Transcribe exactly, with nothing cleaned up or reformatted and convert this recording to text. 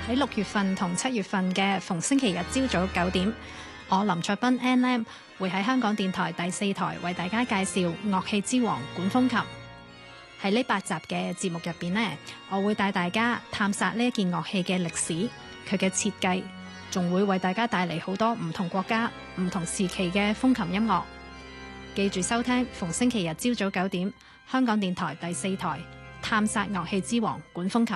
喺六月份同七月份嘅逢星期日朝早九點，我林卓斌 N M 會喺香港電台第四台為大家介紹樂器之王管風琴。喺呢八集嘅節目入邊呢，我會帶大家探索呢一件樂器嘅歷史、佢嘅設計，仲會為大家帶嚟好多唔同國家、唔同時期嘅風琴音樂。記住收聽逢星期日朝早九點，香港電台第四台探索樂器之王管風琴。